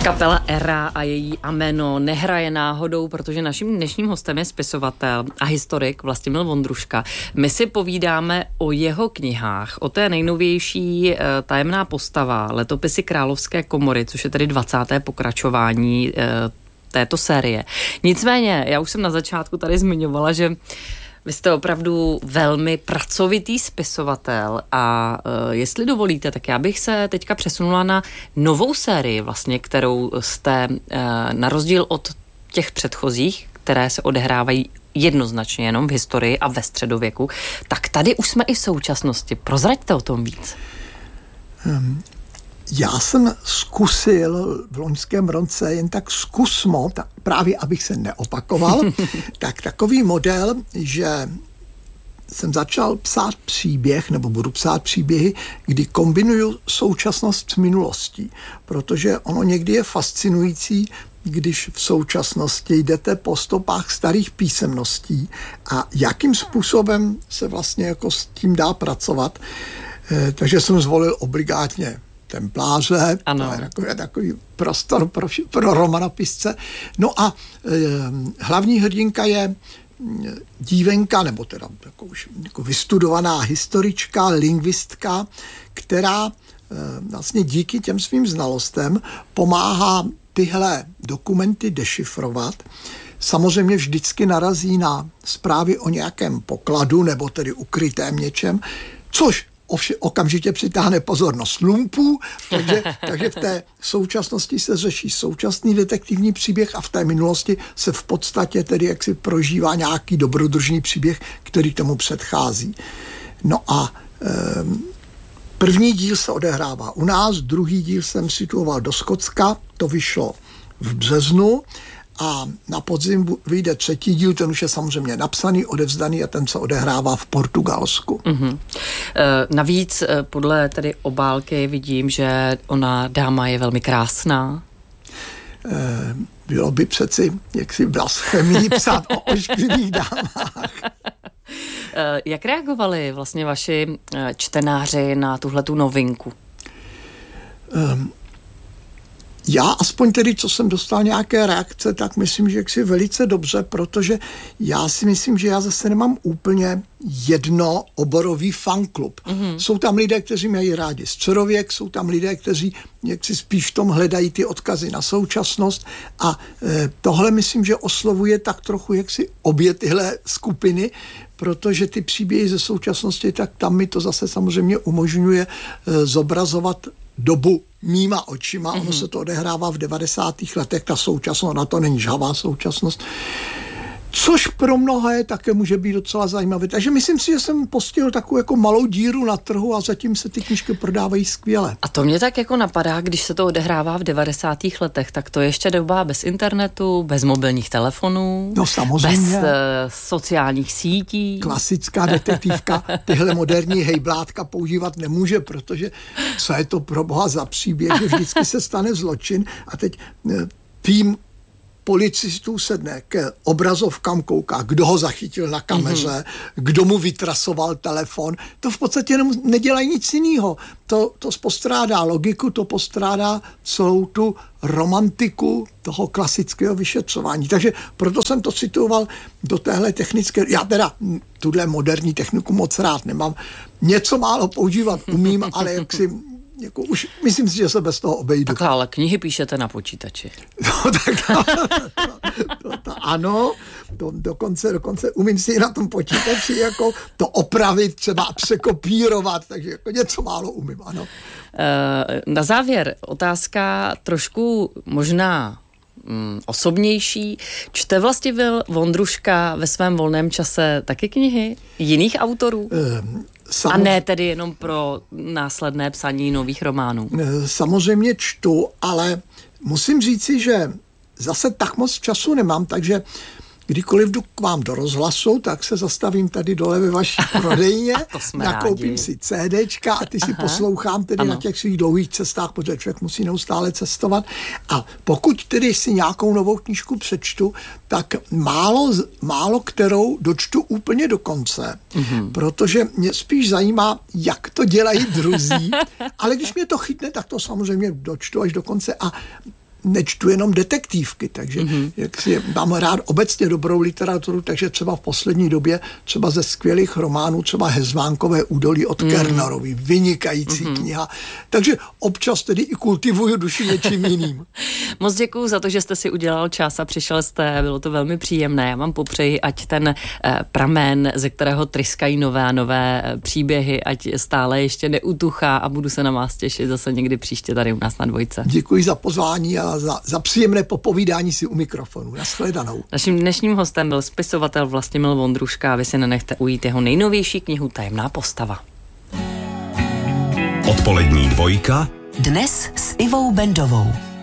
Kapela Era a její Ameno nehraje náhodou, protože naším dnešním hostem je spisovatel a historik Vlastimil Vondruška. My si povídáme o jeho knihách, o té nejnovější Tajemná postava, Letopisy Královské komory, což je tedy 20. pokračování této série. Nicméně, já už jsem na začátku tady zmiňovala, že vy jste opravdu velmi pracovitý spisovatel a jestli dovolíte, tak já bych se teďka přesunula na novou sérii vlastně, kterou jste na rozdíl od těch předchozích, které se odehrávají jednoznačně jenom v historii a ve středověku, tak tady už jsme i v současnosti. Prozraďte o tom víc. Já jsem zkusil v loňském roce jen tak zkusmo, právě abych se neopakoval, tak takový model, že jsem začal psát příběh, nebo budu psát příběhy, kdy kombinuju současnost s minulostí, protože ono někdy je fascinující, když v současnosti jdete po stopách starých písemností a jakým způsobem se vlastně jako s tím dá pracovat. Takže jsem zvolil obligátně Templáře, ano. To je takový prostor pro romanopisce. No a hlavní hrdinka je dívenka, nebo teda jako vystudovaná historička, lingvistka, která vlastně díky těm svým znalostem pomáhá tyhle dokumenty dešifrovat. Samozřejmě vždycky narazí na zprávy o nějakém pokladu, nebo tedy ukrytém něčem, což okamžitě přitáhne pozornost lumpů, takže v té současnosti se řeší současný detektivní příběh a v té minulosti se v podstatě tedy jaksi prožívá nějaký dobrodružný příběh, který tomu předchází. No a první díl se odehrává u nás, druhý díl jsem situoval do Skotska, to vyšlo v březnu, a na podzim vyjde třetí díl, ten už je samozřejmě napsaný, odevzdaný a ten se odehrává v Portugalsku. Mm-hmm. Navíc podle tedy obálky vidím, že ona dáma je velmi krásná. Bylo by přeci jaksi blasfemii psát o ošklivých dámách. Jak reagovali vlastně vaši čtenáři na tuhletu novinku? Já aspoň tedy, co jsem dostal nějaké reakce, tak myslím, že jaksi velice dobře, protože já si myslím, že já zase nemám úplně jednooborový fanklub. Mm-hmm. Jsou tam lidé, kteří mají rádi středověk, jsou tam lidé, kteří jaksi spíš v tom hledají ty odkazy na současnost a tohle myslím, že oslovuje tak trochu jaksi obě tyhle skupiny, protože ty příběhy ze současnosti, tak tam mi to zase samozřejmě umožňuje zobrazovat dobu mýma očima. Ono se to odehrává v 90. letech, ta současnost, na to není žhavá současnost, což pro mnohé také může být docela zajímavé. Takže myslím si, že jsem postihl takovou jako malou díru na trhu a zatím se ty knížky prodávají skvěle. A to mě tak jako napadá, když se to odehrává v 90. letech, tak to je ještě doba bez internetu, bez mobilních telefonů, no, samozřejmě. Bez sociálních sítí. Klasická detektivka tyhle moderní hejblátka používat nemůže, protože co je to pro boha za příběh, že vždycky se stane zločin a teď tým policistů sedne k obrazovkám, kouká, kdo ho zachytil na kameře, kdo mu vytrasoval telefon. To v podstatě nedělají nic jiného. To postrádá logiku, to postrádá celou tu romantiku toho klasického vyšetřování. Takže proto jsem to situoval do téhle technické... Já teda tuhle moderní techniku moc rád nemám. Něco málo používat umím, ale jaksi... Jako už myslím si, že se bez toho obejdu. Takhle, ale knihy píšete na počítači. No, tak ano, dokonce umím si na tom počítači jako to opravit, třeba překopírovat, takže jako něco málo umím, ano. Na závěr otázka trošku možná osobnější. Čte Vlastimil Vondruška ve svém volném čase taky knihy jiných autorů? A ne tedy jenom pro následné psaní nových románů. Samozřejmě čtu, ale musím říci, že zase tak moc času nemám, takže kdykoliv jdu k vám do rozhlasu, tak se zastavím tady dole ve vaší prodejně, nakoupím si CDčka a ty si poslouchám tedy na těch svých dlouhých cestách, protože člověk musí neustále cestovat. A pokud tedy si nějakou novou knížku přečtu, tak málo kterou dočtu úplně do konce, protože mě spíš zajímá, jak to dělají druzí, ale když mě to chytne, tak to samozřejmě dočtu až do konce a nečtu jenom detektivky, takže jak si mám rád obecně dobrou literaturu, takže třeba v poslední době třeba ze skvělých románů, třeba Hezvánkové údolí od Kernerovi, vynikající kniha. Takže občas tedy i kultivuju duši něčím jiným. Moc děkuju za to, že jste si udělal čas a přišel jste, bylo to velmi příjemné. Já vám popřeji, ať ten pramen, ze kterého tryskají nové a nové příběhy, ať stále ještě neutuchá a budu se na vás těšit zase někdy příště tady u nás na Dvojce. Děkuji za pozvání a za příjemné popovídání si u mikrofonu. Nashledanou. Naším dnešním hostem byl spisovatel Vlastimil Vondruška a vy si nenechte ujít jeho nejnovější knihu Tajemná postava. Odpolední dvojka. Dnes s Ivou Bendovou.